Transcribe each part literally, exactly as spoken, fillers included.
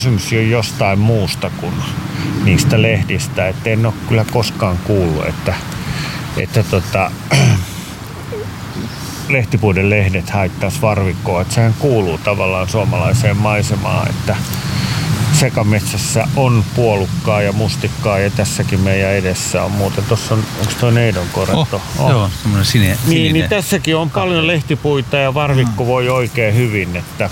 Kysymys on jostain muusta kuin niistä lehdistä. Et en ole kyllä koskaan kuullut, että, että tota, lehtipuiden lehdet haittaisi varvikkoa. Et sehän kuuluu tavallaan suomalaiseen maisemaan, että sekametsässä on puolukkaa ja mustikkaa ja tässäkin meidän edessä on muuten. Tuossa on, onko tuo neidonkoretto? Oh, oh. Joo, semmoinen sininen. Niin, niin tässäkin on paljon lehtipuita ja varvikko voi oikein hyvin, että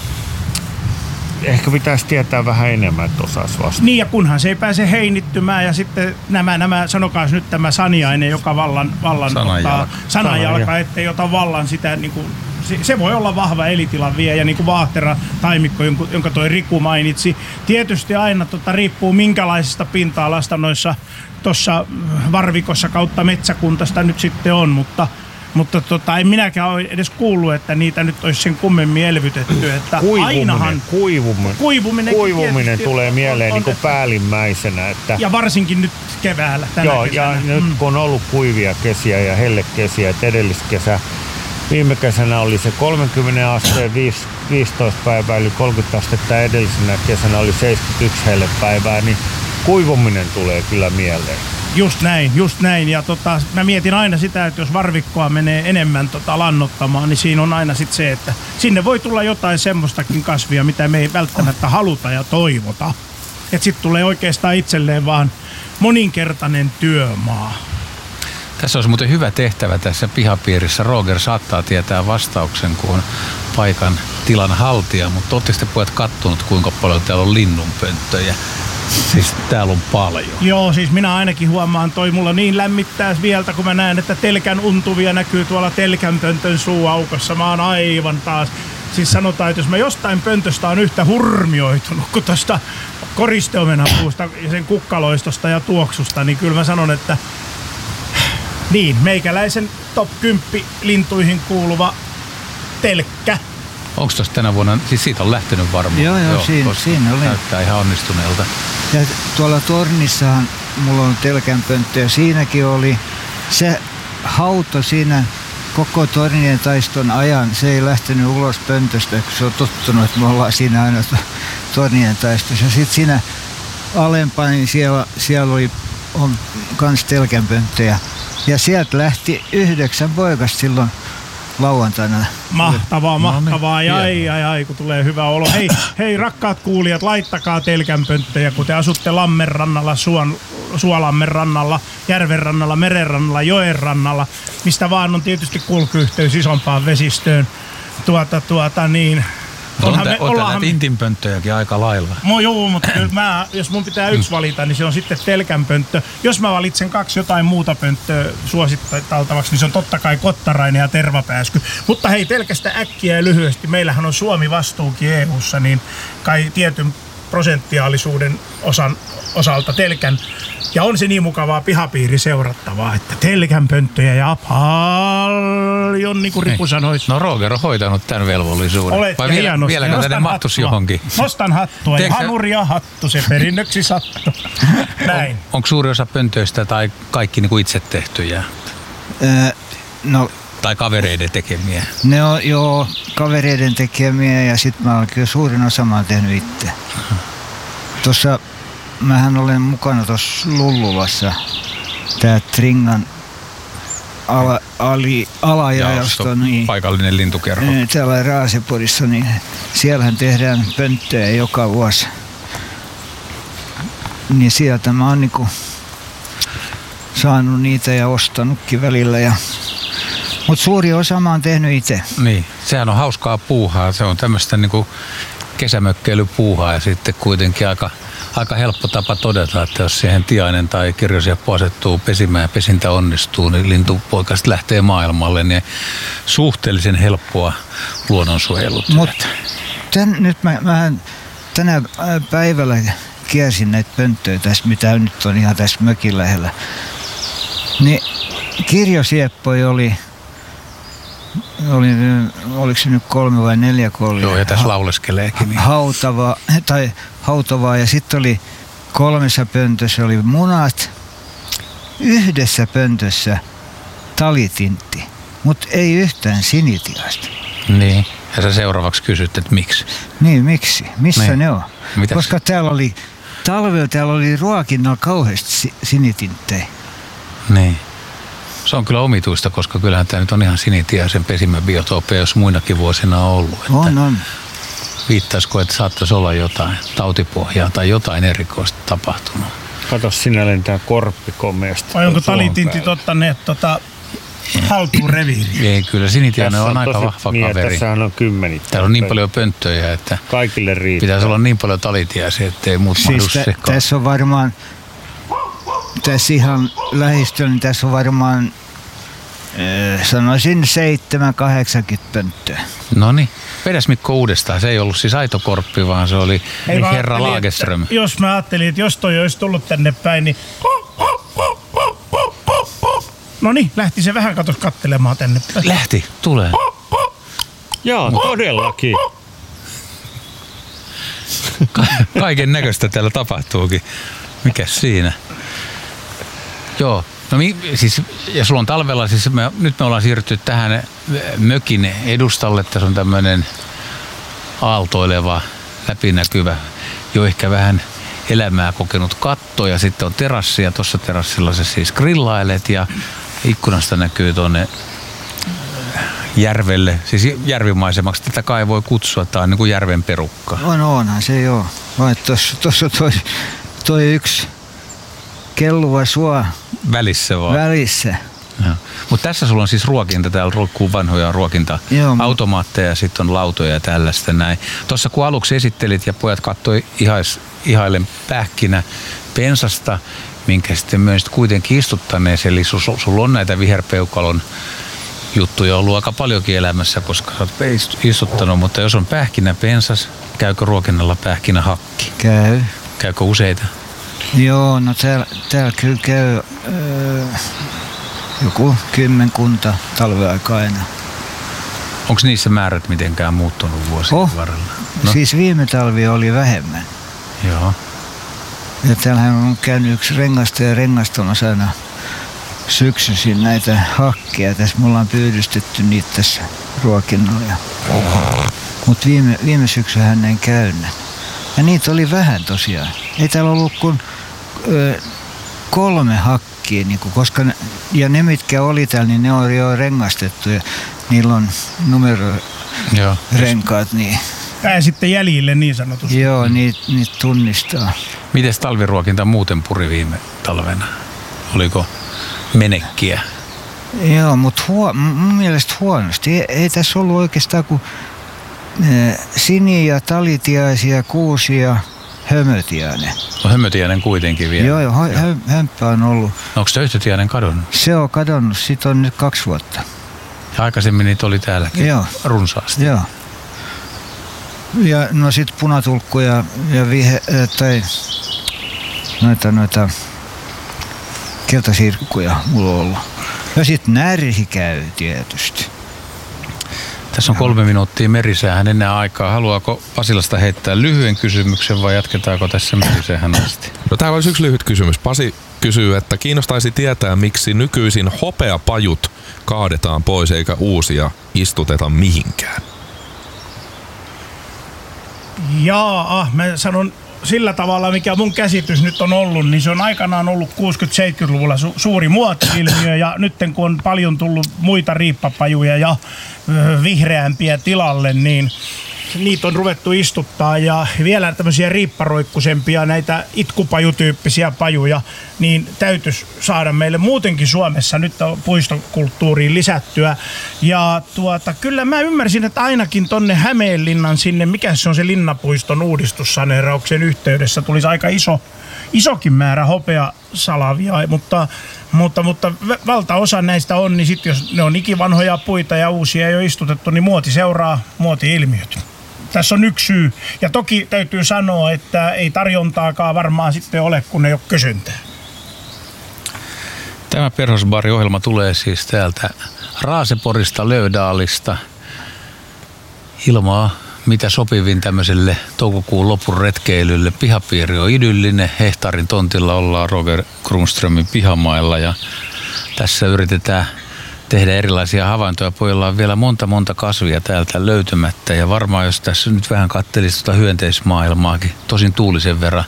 ehkä pitäisi tietää vähän enemmän, että osaisi vastata. Niin, ja kunhan se ei pääse heinittymään ja sitten nämä, nämä sanokaas nyt tämä saniainen, joka vallan, vallan sananjalka, ottaa, sananjalka ettei ota vallan sitä, niin kuin, se, se voi olla vahva elitilan viejä, niin kuin vaahtera taimikko, jonka toi Riku mainitsi. Tietysti aina tota, riippuu minkälaisesta pinta-alasta noissa tuossa varvikossa kautta metsäkuntasta nyt sitten on, mutta Mutta tota, en minäkään ole edes kuullut, että niitä nyt olisi sen kummemmin elvytetty. Että kuivuminen, ainahan, kuivuminen, kuivuminen, kuivuminen tulee mieleen on, on, niin kuin päällimmäisenä. Että ja varsinkin nyt keväällä, tänä joo, kesänä. ja mm. nyt kun on ollut kuivia kesiä ja hellekesiä, että edelliskesä, viime kesänä oli se kolmekymmentä asteen, viisitoista päivää, eli kolmekymmentä astetta, ja edellisenä kesänä oli seitsemänkymmentäyksi hellepäivää, niin kuivuminen tulee kyllä mieleen. Just näin, just näin. Ja tota, mä mietin aina sitä, että jos varvikkoa menee enemmän tota lannottamaan, niin siinä on aina sit se, että sinne voi tulla jotain semmoistakin kasvia, mitä me ei välttämättä haluta ja toivota. Että sit tulee oikeastaan itselleen vaan moninkertainen työmaa. Tässä olisi muuten hyvä tehtävä tässä pihapiirissä. Roger saattaa tietää vastauksen, kun on paikan tilan haltija, mutta ootte sitten pojat kattonut, kuinka paljon täällä on linnunpönttöjä. Siis täällä on paljon. Joo, siis minä ainakin huomaan, toi mulla niin lämmittää vieltä, kun mä näen, että telkän untuvia näkyy tuolla telkän pöntön suuaukossa. Mä oon aivan taas, siis sanotaan, että jos mä jostain pöntöstä on yhtä hurmioitunut kuin tosta koristeomenapuusta ja sen kukkaloistosta ja tuoksusta, niin kyllä mä sanon, että niin, meikäläisen top kymmenen lintuihin kuuluva telkkä. Onko tuossa tänä vuonna, siis siitä on lähtenyt varmaan? Joo, joo, joo siinä, siinä oli. Näyttää ihan onnistuneelta. Ja tuolla tornissahan mulla on telkänpönttö ja siinäkin oli se hauto siinä koko tornien taiston ajan. Se ei lähtenyt ulos pöntöstä, kun se on tottunut, että me ollaan siinä aina tornien taistossa. Ja sitten siinä alempana, niin siellä, siellä oli on kans telkänpönttöjä. Ja sieltä lähti yhdeksän poikasta silloin lauantaina. Mahtavaa, mahtavaa. Ja ai, ai, ai, kun tulee hyvä olo. Hei, hei rakkaat kuulijat, laittakaa telkänpönttöjä, kun te asutte Lammenrannalla, Suon, Suolammen rannalla, Järvenrannalla, Merenrannalla, Joenrannalla, mistä vaan on tietysti kulkuyhteys isompaan vesistöön. Tuota, tuota, niin... Onhan me, on näitä intinpönttöjäkin aika lailla. No joo, mutta mä, jos mun pitää yksi valita, niin se on sitten telkänpönttö. Jos mä valitsen kaksi jotain muuta pönttöä suositteltavaksi, niin se on totta kai kottarainen ja tervapääsky. Mutta hei, telkästä äkkiä ja lyhyesti. Meillähän on Suomi vastuukin E U:ssa, niin kai tietyn prosenttiaalisuuden osan, osalta telkän. Ja on se niin mukavaa pihapiiri seurattavaa, että telkänpönttöjä ja paljon, niin kuin Riku sanoisi. No Roger on hoitanut tämän velvollisuuden. Olet vai vielä, vieläkö tänne mahtuisi johonkin? Nostan hattua. Teekö ja hanuri ja hattu, se perinnöksi sattu. Näin. On, onko suuri osa pöntöistä tai kaikki niin kuin itse tehtyjä? Öö, no, tai kavereiden tekemiä? Ne on joo, kavereiden tekemiä ja sitten mä olen kyllä suurin osa mä oon tehnyt itse. Tuossa mähän olen mukana tuossa Lullulassa, tää Tringan ala, ali, alajaosto, niin, paikallinen lintukerho. Täällä Raasepodissa, niin siellähän tehdään pönttöjä joka vuosi. Niin sieltä mä oon niinku saanut niitä ja ostanutkin välillä. Ja, mut suuri osa mä oon tehnyt itse. Niin, sehän on hauskaa puuhaa. Se on tämmöistä niinku kesämökkeilypuuhaa ja sitten kuitenkin aika Aika helppo tapa todeta, että jos siihen tiainen tai kirjosieppo asettuu pesimään ja pesintä onnistuu, niin lintupoikast lähtee maailmalle, niin suhteellisen helppoa luonnonsuojelutyötä. Mutta nyt mä, mä tänä päivällä kiersin näitä pönttöjä tässä, mitä nyt on ihan tässä mökin lähellä. Niin kirjosieppoja oli, oli, oliko se nyt kolme vai neljä kolme? Joo, ja tässä lauleskeleekin. Niin. Hautava, tai hautavaa, ja sitten oli kolmessa pöntössä oli munat, yhdessä pöntössä talitintti, mutta ei yhtään sinitiasta. Niin, ja sä seuraavaksi kysyt, että miksi? Niin, miksi? Missä niin. ne on? Mitäs? Koska täällä oli, talvella täällä oli ruokinnalla kauheasti sinitinttejä. Niin. Se on kyllä omituista, koska kyllähän tämä nyt on ihan sinitiaisen pesimäbiotoopia, jos muinakin vuosina on ollut. On, on. Viittaisiko, että saattaisi olla jotain tautipohjaa tai jotain erikoista tapahtunut? Kato, sinä lentää korppi komeasti. Vai onko talitintit ottaneet tota, haltuun reviiriin? Ei, kyllä sinitiainen on, on aika tosi, vahva niin, kaveri. Tässähän on kymmenittäin. Täällä on niin paljon pönttöjä, että kaikille riittää. Pitäisi olla niin paljon talitiaisia, ettei muut siis mahdu tä, sekaan. tässä on varmaan, tässä ihan lähistöllä, niin tässä on varmaan, äh, sanoisin seitsemän kahdeksankymmentä pönttöä. Noniin. Vedäs Mikko uudestaan. Se ei ollut siis aito korppi, vaan se oli Ei, mä herra ajattelin, Lagerström. että Jos mä ajattelin, että jos toi olisi tullut tänne päin, niin... No niin, lähti se vähän katos kattelemaan tänne päin. Lähti, tulee. Joo, todellakin. Kaiken näköistä täällä tapahtuukin. Mikäs siinä? Joo. No mi, siis, ja sulla on talvella, siis me, nyt me ollaan siirrytty tähän mökin edustalle. Tässä on tämmöinen aaltoileva, läpinäkyvä, jo ehkä vähän elämää kokenut katto. Ja sitten on terassi ja tuossa terassilla se siis grillailet ja ikkunasta näkyy tuonne järvelle, siis järvimaisemaksi tätä kai voi kutsua, tämä on niin kuin järven perukka. On, onhan se joo. Vai tuossa, tuossa toi, toi yksi kelluva suo Välissä vaan. välissä. Mutta tässä sulla on siis ruokinta, täällä roikkuu vanhoja ruokinta-automaatteja ja sitten on lautoja ja tällaista näin. Tuossa kun aluksi esittelit ja pojat katsoi ihais, ihailen pähkinä pensasta, minkä sitten myös kuitenkin istuttaneesi, eli sul, sulla on näitä viherpeukalon juttuja ollut aika paljonkin elämässä, koska sä oot istuttanut, mutta jos on pähkinä pensas, käykö ruokinnalla pähkinä hakki? Käy. Käykö useita? Joo, no täällä, täällä kyllä käy öö, joku kymmenkunta talveaikaa aina. Onko niissä määrät mitenkään muuttunut vuosien oh. varrella? No. Siis viime talvi oli vähemmän. Joo. Ja täällähän on käynyt yksi rengastaja rengastamassa aina syksyisin näitä hakkeja. Tässä me ollaan pyydystetty niitä tässä ruokinnalla. Mutta viime, viime syksyhän ei käynyt. Ja niitä oli vähän tosiaan. Ei täällä ollut kuin ö, kolme hakkia, niin kuin, koska ne, ja ne mitkä oli täällä, niin ne on jo rengastettu ja niillä on numerorenkaat. Niin. Pää sitten jäljille niin sanotusti. Joo, niitä niit tunnistaa. Mites talviruokinta muuten puri viime talvena? Oliko menekkiä? Joo, mutta huo, mun mielestä huonosti. Ei, ei tässä ollut oikeastaan kuin äh, siniä, talitiaisia, kuusia, hömötiainen. No hömötiainen kuitenkin vielä. Joo, joo, hö, hömppä on ollut. Onko töyhtötiainen kadonnut? Se on kadonnut, sit on nyt kaksi vuotta. Ja aikaisemmin niitä oli täälläkin Joo. runsaasti. Joo. Ja no sit punatulkku ja, ja vihe, äh, tai noita, noita keltasirkkuja mulla on ollut. Ja sit närhi käy tietysti. Tässä on kolme minuuttia merisäähän enää aikaa. Haluaako Pasilasta heittää lyhyen kysymyksen vai jatketaanko tässä merisäähän asti? No täällä olisi yksi lyhyt kysymys. Pasi kysyy, että kiinnostaisi tietää, miksi nykyisin hopeapajut kaadetaan pois eikä uusia istuteta mihinkään. Jaa, mä sanon sillä tavalla, mikä mun käsitys nyt on ollut, niin se on aikanaan ollut kuusikymmentä-seitsemänkymmentäluvulla su- suuri muoti-ilmiö ja nyt kun on paljon tullut muita riippapajuja ja ö, vihreämpiä tilalle, niin niitä on ruvettu istuttaa ja vielä tämmöisiä riipparoikkusempia näitä itkupajutyyppisiä pajuja, niin täytyisi saada meille muutenkin Suomessa nyt on puistokulttuuriin lisättyä. Ja tuota, kyllä mä ymmärsin, että ainakin tonne Hämeenlinnan sinne, mikä se on se Linnapuiston uudistussaneerauksen yhteydessä, tulisi aika iso, isokin määrä hopeasalavia, mutta Mutta, mutta valtaosa näistä on, niin sitten jos ne on ikivanhoja puita ja uusia ei ole istutettu, niin muoti seuraa muoti-ilmiöt. Tässä on yksi syy. Ja toki täytyy sanoa, että ei tarjontaakaan varmaan sitten ole, kun ei ole kysyntää. Tämä Perhosbari-ohjelma tulee siis täältä Raaseporista, Löydaalista. Ilmaa mitä sopivin tämmöiselle toukokuun lopun retkeilylle. Pihapiiri on idyllinen. Hehtaarin tontilla ollaan Roger Kronströmin pihamailla ja tässä yritetään tehdä erilaisia havaintoja. Pojilla on vielä monta monta kasvia täältä löytymättä ja varmaan jos tässä nyt vähän katselisi tuota hyönteismaailmaakin, tosin tuulisen verran